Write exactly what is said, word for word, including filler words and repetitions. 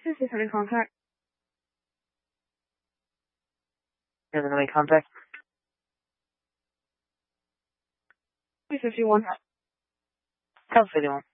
This is under contact. You're going to make contact. three fifty-one. Count fifty-one.